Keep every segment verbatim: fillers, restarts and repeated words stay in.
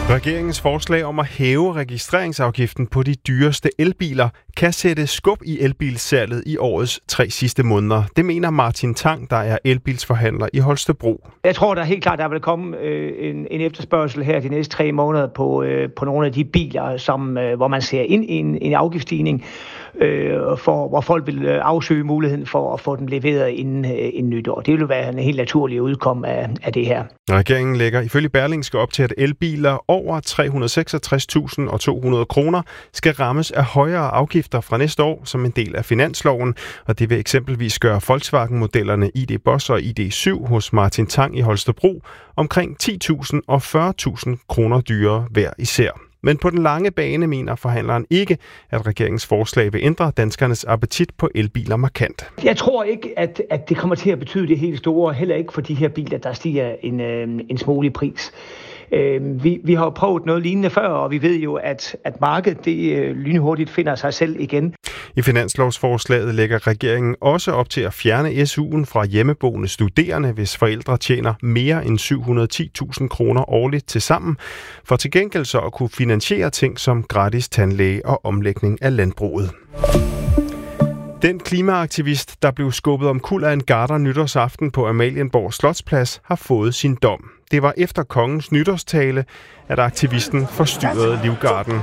Regeringens forslag om at hæve registreringsafgiften på de dyreste elbiler kan sætte skub i elbilsalget i årets tre sidste måneder. Det mener Martin Tang, der er elbilsforhandler i Holstebro. Jeg tror der helt klart, der vil komme øh, en, en efterspørgsel her de næste tre måneder på, øh, på nogle af de biler, som, øh, hvor man ser ind i en, en afgiftsstigning, øh, for, hvor folk vil afsøge muligheden for at få dem leveret inden, øh, inden nytår. Det vil være en helt naturlig udkom af, af det her. Regeringen lægger ifølge Berlingske op til, at elbiler over tre hundrede og seksogtres tusind to hundrede kroner skal rammes af højere afgifter fra næste år som en del af finansloven, og det vil eksempelvis gøre Volkswagen-modellerne I D Boss og I D syv hos Martin Tang i Holstebro omkring ti tusind og fyrre tusind kroner dyrere hver især. Men på den lange bane mener forhandleren ikke, at regeringens forslag vil ændre danskernes appetit på elbiler markant. Jeg tror ikke, at, at det kommer til at betyde det helt store, heller ikke for de her biler, der stiger en, øh, en smule i pris. Øh, vi, vi har prøvet noget lignende før, og vi ved jo, at, at markedet det, øh, lynhurtigt finder sig selv igen. I finanslovsforslaget lægger regeringen også op til at fjerne S U'en fra hjemmeboende studerende, hvis forældre tjener mere end syv hundrede og ti tusind kroner årligt til sammen, for til gengæld så at kunne finansiere ting som gratis tandlæge og omlægning af landbruget. Den klimaaktivist, der blev skubbet omkuld af en garder nytårsaften på Amalienborg Slotsplads, har fået sin dom. Det var efter kongens nytårstale, at aktivisten forstyrrede livgarden.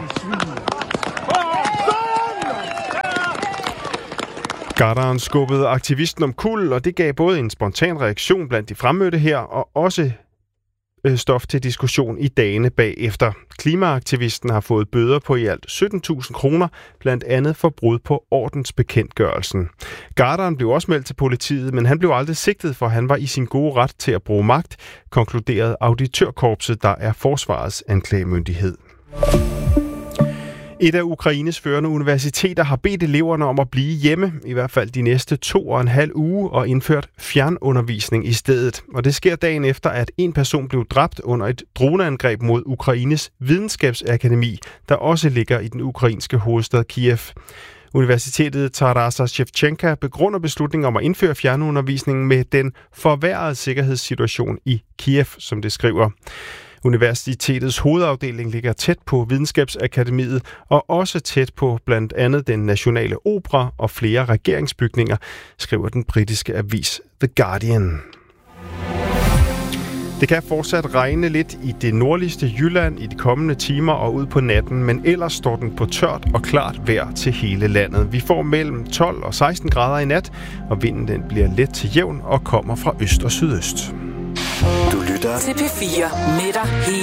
Garderen skubbede aktivisten omkuld, og det gav både en spontan reaktion blandt de fremmødte her, og også stof til diskussion i dagene bagefter. Klimaaktivisten har fået bøder på i alt sytten tusind kroner, blandt andet for brud på ordensbekendtgørelsen. Garderen blev også meldt til politiet, men han blev aldrig sigtet, for han var i sin gode ret til at bruge magt, konkluderede auditørkorpset, der er forsvarets anklagemyndighed. Et af Ukraines førende universiteter har bedt eleverne om at blive hjemme, i hvert fald de næste to og en halv uge, og indført fjernundervisning i stedet. Og det sker dagen efter, at en person blev dræbt under et droneangreb mod Ukraines videnskabsakademi, der også ligger i den ukrainske hovedstad Kiev. Universitetet Tarasa Shevchenka begrunder beslutningen om at indføre fjernundervisning med den forværrede sikkerhedssituation i Kiev, som det skriver. Universitetets hovedafdeling ligger tæt på Videnskabsakademiet og også tæt på blandt andet den nationale opera og flere regeringsbygninger, skriver den britiske avis The Guardian. Det kan fortsat regne lidt i det nordligste Jylland i de kommende timer og ud på natten, men ellers står den på tørt og klart vejr til hele landet. Vi får mellem tolv og seksten grader i nat, og vinden den bliver let til jævn og kommer fra øst og sydøst. Du lytter til P fire med dig hele